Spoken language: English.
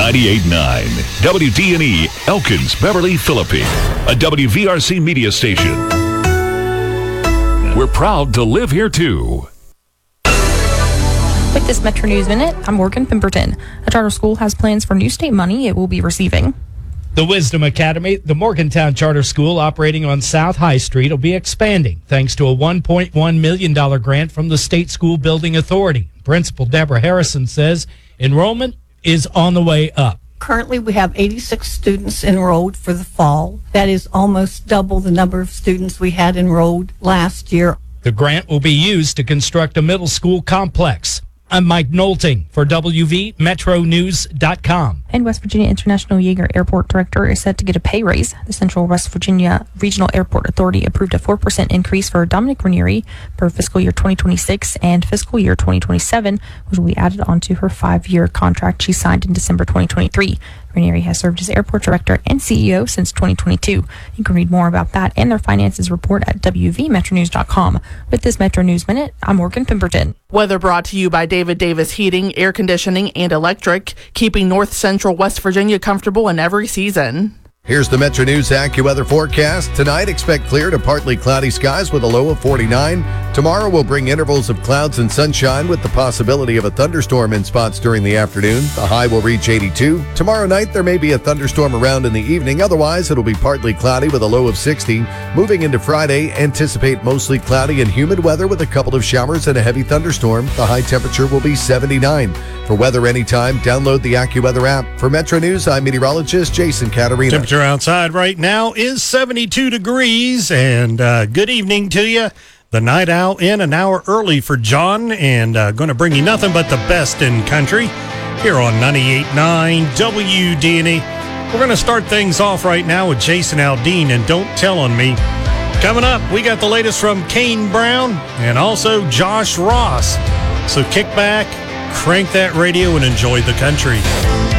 98.9 WDNE Elkins, Beverly, Philippine, a WVRC media station. We're proud to live here too. With this Metro News Minute, I'm Morgan Pemberton. A charter school has plans for new state money it will be receiving. The Wisdom Academy, the Morgantown Charter School operating on South High Street, will be expanding thanks to a $1.1 million grant from the State School Building Authority. Principal Deborah Harrison says enrollment is on the way up. Currently, we have 86 students enrolled for the fall. That is almost double the number of students we had enrolled last year. The grant will be used to construct a middle school complex. I'm Mike Nolting for WVMetroNews.com. And West Virginia International Yeager Airport Director is set to get a pay raise. The Central West Virginia Regional Airport Authority approved a 4% increase for Dominic Ranieri for fiscal year 2026 and fiscal year 2027, which will be added onto her 5-year contract she signed in December 2023. Ranieri has served as airport director and CEO since 2022. You can read more about that and their finances report at WVMetroNews.com. With this Metro News Minute, I'm Morgan Pemberton. Weather brought to you by David Davis Heating, Air Conditioning, and Electric, keeping North Central West Virginia comfortable in every season. Here's the Metro News AccuWeather forecast. Tonight, expect clear to partly cloudy skies with a low of 49. Tomorrow will bring intervals of clouds and sunshine with the possibility of a thunderstorm in spots during the afternoon. The high will reach 82. Tomorrow night, there may be a thunderstorm around in the evening. Otherwise, it'll be partly cloudy with a low of 60. Moving into Friday, anticipate mostly cloudy and humid weather with a couple of showers and a heavy thunderstorm. The high temperature will be 79. For weather anytime, download the AccuWeather app. For Metro News, I'm meteorologist Jason Caterina. Temperature outside right now is 72 degrees, and good evening to you. The night owl in an hour early for John, and going to bring you nothing but the best in country here on 98.9 WDNE. We're going to start things off right now with Jason Aldean and Don't Tell on Me. Coming up, we got the latest from Kane Brown and also Josh Ross. So kick back, crank that radio, and enjoy the country.